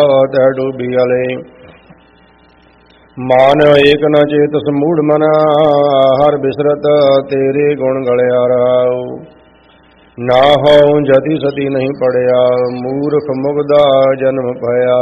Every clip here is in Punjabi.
ਤੈ ਡੂਬੀ ਅਲੇ। ਮਾਨ ਏਕ ਨ ਚੇਤਸ ਮੂੜ ਮਨਾ, ਹਰ ਬਿਸਰਤ ਤੇਰੇ ਗੁਣ ਗਲਿਆ ਰਹਾਉ। ਨਾ ਹਉ ਜਤੀ ਸਤੀ ਨਹੀਂ ਪੜਿਆ, ਮੂਰਖ ਮੁਗਦਾ ਜਨਮ ਪਾਇਆ।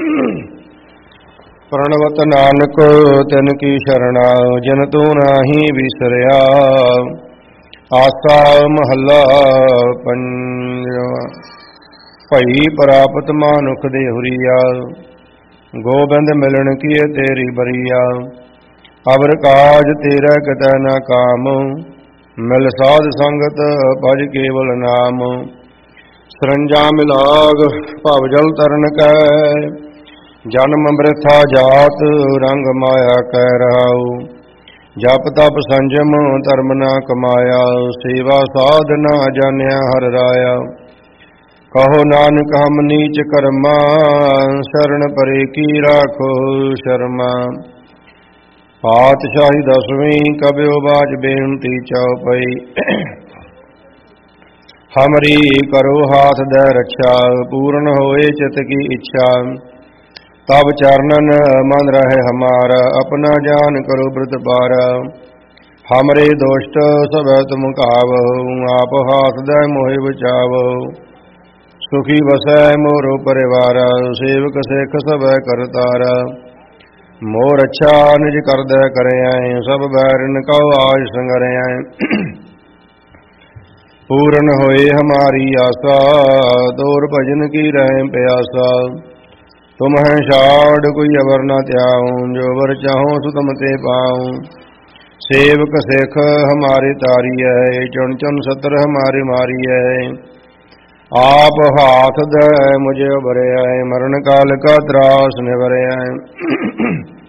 ਪ੍ਰਣਵਤ ਨਾਨਕ ਤਿਨ ਕੀ ਸ਼ਰਣਾ, ਜਿਨ ਤੂੰ ਨਾਹੀ ਵਿਸਰਿਆ। ਆਸਾ ਮਹੱਲਾ ਪੰਜਵਾ। ਭਈ ਪ੍ਰਾਪਤ ਮਾਨੁਖ ਦੇ ਹੁਰੀਆ, ਗੋਬਿੰਦ ਮਿਲਣ ਕੀਏ ਤੇਰੀ ਬਰੀਆ। ਅਵਰ ਕਾਜ ਤੇਰਾ ਕਿਤੈ ਨਾ ਕਾਮ, ਮਿਲ ਸਾਧ ਸੰਗਤ ਭਜ ਕੇਵਲ ਨਾਮ। ਸਰੰਜਾ ਮਿਲਾਗ ਭਵ ਜਲ ਤਰਨ ਕੈ, ਜਨਮ ਬ੍ਰਿਥਾ ਜਾਤ ਰੰਗ ਮਾਇਆ ਕੈ ਰਹਾਉ। ਜਪ ਤਪ ਸੰਜਮ ਧਰਮ ਨਾ ਕਮਾਇਆ, ਸੇਵਾ ਸਾਧ ਨਾ ਜਾਣਿਆ ਹਰਿ ਰਾਇਆ। ਕਹੋ ਨਾਨਕ ਹਮ ਨੀਚ ਕਰਮਾ, ਸ਼ਰਨ ਪਰੇ ਕੀ ਰਾਖੋ ਸ਼ਰਮਾ। ਪਾਤਸ਼ਾਹੀ ਦਸਵੀਂ ਕਬਿਓ ਬਾਜ ਬੇਨਤੀ ਚਉਪਈ। ਹਮਰੀ ਕਰੋ ਹਾਥ ਦੈ ਰਛਾ, ਪੂਰਨ ਹੋਏ ਚਿਤ ਕੀ ਇੱਛਾ। ਤਬ ਚਰਨਨ ਮਨ ਰਹਿ ਹਮਾਰਾ, ਆਪਣਾ ਜਾਨ ਕਰੋ ਬ੍ਰਿਤ ਪਾਰਾ। ਹਮਰੇ ਦੋਸ਼ਟ ਸਭੈ ਤੁਮ ਕਾਵਹੁ, ਆਪ ਹਾਥ ਦੈ ਮੋਹਿ ਬਚਾਵਹੁ। ਸੁਖੀ ਵਸੈ ਮੋਰੋ ਪਰਿਵਾਰਾ, ਸੇਵਕ ਸਿੱਖ ਸਭੈ ਕਰਤਾਰਾ। ਮੋਰ ਅੱਛਾ ਨਿਜ ਕਰਦੈ ਕਰਿਐ, ਸਭ ਬੈਰਨ ਕਉ ਆਜ ਸੰਗਰਿਐ। ਪੂਰਨ ਹੋਏ ਹਮਾਰੀ ਆਸਾ, ਤੋਰ ਭਜਨ ਕੀ ਰਹਿ ਪਿਆਸਾ। ਤੁਮਹਿ ਛਾੜ ਕੋਈ ਅਵਰ ਨ ਧਿਆਉ, ਜੋ ਵਰ ਚਾਹੋ ਸੋ ਤੁਮ ਤੇ ਪਾਉ। ਸੇਵਕ ਸਿੱਖ ਹਮਾਰੇ ਤਾਰੀਐ, ਚੁਣ ਚੁਣ ਸਤਰ ਹਮਾਰੇ ਮਾਰੀਐ। ਆਪ ਹਾਥ ਦੈ ਮੁਝੇ ਉਬਰਿਐ, ਮਰਨ ਕਾਲ ਕਾ ਤਰਾਸ ਨਿਵਰਿਐ।